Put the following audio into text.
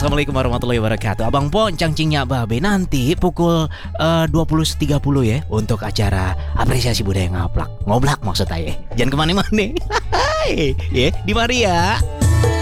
Assalamualaikum warahmatullahi wabarakatuh. Abang Pon cangcingnya babe nanti pukul 20.30 ya untuk acara apresiasi budaya ngaplak. Ngoblak maksud saya. Jangan kemana-mana. Ya, di Maria.